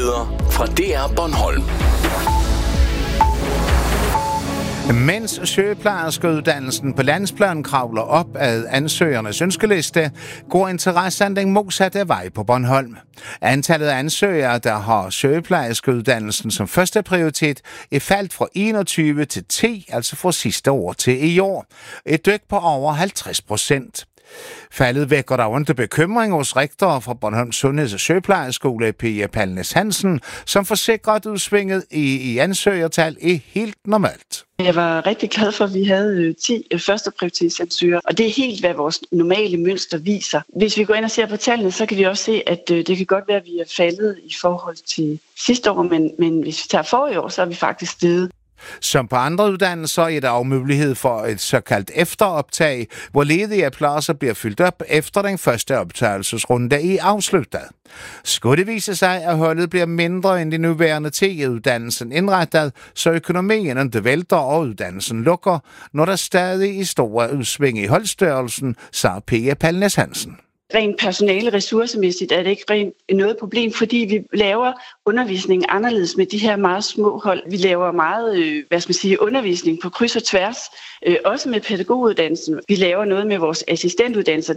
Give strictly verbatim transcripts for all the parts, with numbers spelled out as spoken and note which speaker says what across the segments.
Speaker 1: Nyheder fra D R Bornholm.
Speaker 2: Mens sygeplejerskeuddannelsen på landsplan kravler op ad ansøgernes ønskeliste, går interessen den modsatte vej på Bornholm. Antallet af ansøgere, der har sygeplejerskeuddannelsen som første prioritet, er faldt fra enogtyve til ti, altså fra sidste år til i år. Et dyk på over halvtreds procent. Faldet vækker dog ikke bekymring hos rektorer fra Bornholms Sundheds- og Sygeplejerskole, Pia Palnes Hansen, som forsikrer, at udsvinget i, i ansøgertal er helt normalt.
Speaker 3: Jeg var rigtig glad for, at vi havde ti første prioritetsansøgere, og det er helt, hvad vores normale mønster viser. Hvis vi går ind og ser på tallene, så kan vi også se, at det kan godt være, at vi er faldet i forhold til sidste år, men, men hvis vi tager forrige år, så er vi faktisk steget.
Speaker 2: Som på andre uddannelser er der også mulighed for et såkaldt efteroptag, hvor ledige pladser bliver fyldt op efter den første optagelsesrunde er afsluttet. Skulle det vise sig, at holdet bliver mindre end de nuværende til uddannelsen indrettet, så økonomien ikke vælter og uddannelsen lukker, når der stadig er store udsving i holdstørrelsen, sagde Pia Palnes Hansen.
Speaker 3: Rent personale ressourcemæssigt er det ikke rent noget problem, fordi vi laver undervisning anderledes med de her meget små hold. Vi laver meget øh, hvad skal man sige, undervisning på kryds og tværs, øh, også med pædagoguddannelsen. Vi laver noget med vores assistentuddannelser.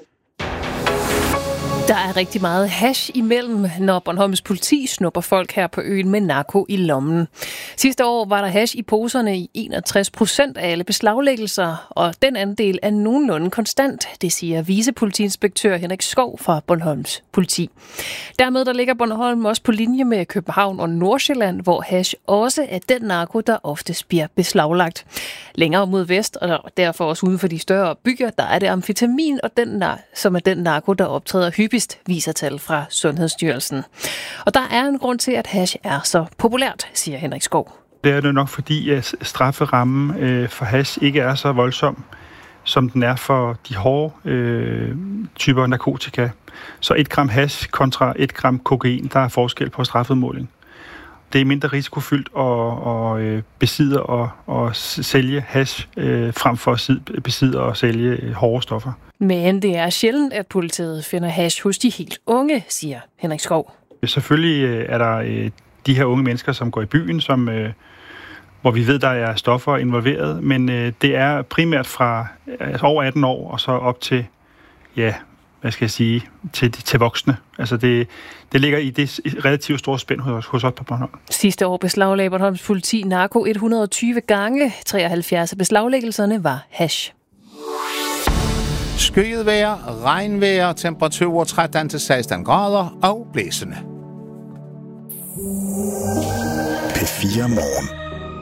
Speaker 4: Der er rigtig meget hash imellem, når Bornholms politi snupper folk her på øen med narko i lommen. Sidste år var der hash i poserne i enogtres procent af alle beslaglæggelser, og den andel er nogenlunde konstant, det siger vicepolitiinspektør Henrik Skov fra Bornholms politi. Dermed der ligger Bornholm også på linje med København og Nordsjælland, hvor hash også er den narko, der oftest bliver beslaglagt. Længere mod vest, og derfor også uden for de større byer, der er det amfetamin, og den, som er den narko, der optræder hyppigt, viser tal fra Sundhedsstyrelsen. Og der er en grund til, at hash er så populært, siger Henrik Skov.
Speaker 5: Det er det nok fordi, at strafferammen øh, for hash ikke er så voldsom, som den er for de hårde øh, typer narkotika. Så et gram hash kontra et gram kokain, der er forskel på strafudmåling. Det er mindre risikofyldt at, at besidde og at sælge hash øh, frem for at besidde og sælge hårde stoffer.
Speaker 4: Men det er sjældent, at politiet finder hash hos de helt unge, siger Henrik Skov.
Speaker 5: Selvfølgelig er der de her unge mennesker, som går i byen, som, hvor vi ved, der er stoffer involveret, men det er primært fra over atten år og så op til, ja, hvad skal jeg sige, til, til voksne. Altså det, det ligger i det relativt store spænd hos, hos os på Bornholm.
Speaker 4: Sidste år beslaglagde Bornholms politi narko et hundrede og tyve gange. treoghalvfjerds af beslaglæggelserne var hash.
Speaker 2: Skyet vejr, regnvejr, temperaturer tretten til seksten grader og blæsende.
Speaker 1: P fire Morgen.